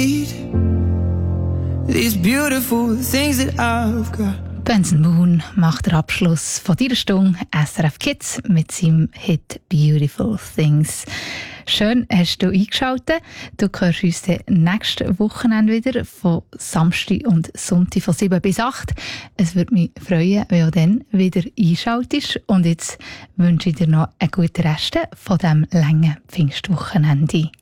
These beautiful things that I've got. Benson Boone macht den Abschluss von dieser Stunde SRF Kids mit seinem Hit Beautiful Things. Schön hast du eingeschaltet. Du hörst uns nächstes Wochenende wieder von Samstag und Sonntag von 7 bis 8. Es würde mich freuen, wenn du dann wieder einschaltest. Und jetzt wünsche ich dir noch einen guten Rest von diesem langen Pfingstwochenende.